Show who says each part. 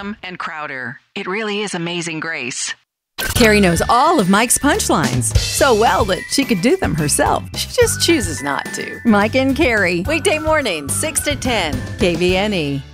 Speaker 1: Newsom, and Crowder. It really is Amazing Grace.
Speaker 2: Carrie knows all of Mike's punchlines so well that she could do them herself. She just chooses not to. Mike and Carrie, weekday mornings, 6 to 10, KVNE.